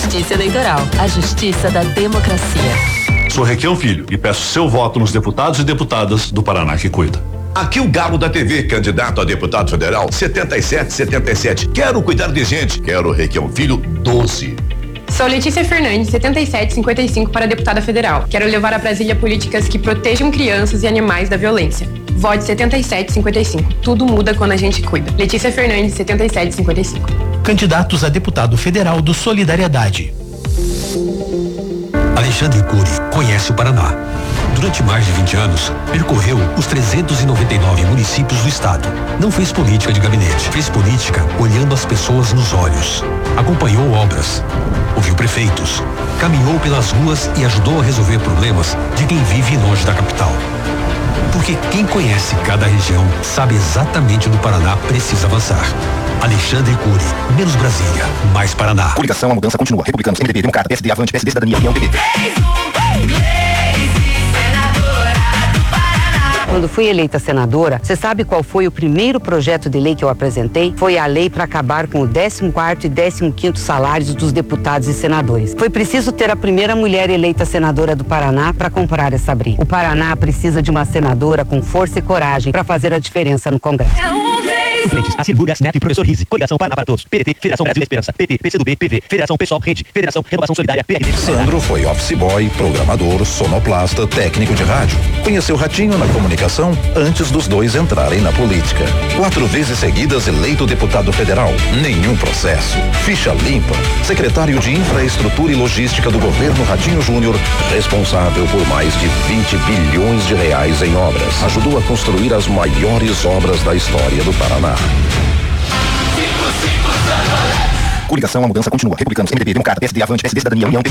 Justiça Eleitoral, a justiça da democracia. Sou Requião Filho e peço seu voto nos deputados e deputadas do Paraná que cuida. Aqui o Galo da TV, candidato a deputado federal 7777. Quero cuidar de gente. Quero Requião Filho 12. Sou Letícia Fernandes, 7755 para deputada federal. Quero levar a Brasília políticas que protejam crianças e animais da violência. Vote 7755. Tudo muda quando a gente cuida. Letícia Fernandes, 7755. Candidatos a deputado federal do Solidariedade. Alexandre Cury conhece o Paraná. Durante mais de 20 anos, percorreu os 399 municípios do estado. Não fez política de gabinete, fez política olhando as pessoas nos olhos. Acompanhou obras, ouviu prefeitos, caminhou pelas ruas e ajudou a resolver problemas de quem vive longe da capital. Porque quem conhece cada região sabe exatamente onde o Paraná precisa avançar. Alexandre Cury, menos Brasília, mais Paraná. Coligação, a mudança continua. Republicanos, MDB, Democrata, PSD, Avante, PSD, Cidadania, União, PP. Quando fui eleita senadora, você sabe qual foi o primeiro projeto de lei que eu apresentei? Foi a lei para acabar com o 14º e 15º salários dos deputados e senadores. Foi preciso ter a primeira mulher eleita senadora do Paraná para comprar essa briga. O Paraná precisa de uma senadora com força e coragem para fazer a diferença no Congresso. Assir Burgas Neto e Professor Rizzi. Coligação Paraná para Todos. PDT, Federação Brasil Esperança. PP, PCdoB, PV, Federação Pessoal Rede, Federação Renovação Solidária, PRD. Sandro foi office boy, programador, sonoplasta, técnico de rádio. Conheceu Ratinho na comunicação antes dos dois entrarem na política. 4 vezes seguidas eleito deputado federal. Nenhum processo. Ficha limpa. Secretário de Infraestrutura e Logística do governo Ratinho Júnior, responsável por mais de 20 bilhões de reais em obras. Ajudou a construir as maiores obras da história do Paraná. Coligação, a mudança continua. Republicanos, MDB, Democrata, PSD, Avante, PSD, Cidadania, União, PP.